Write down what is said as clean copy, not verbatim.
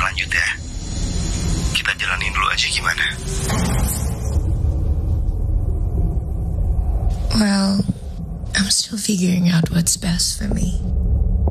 selanjutnya kita jalanin dulu aja gimana? Well, I'm still figuring out what's best for me.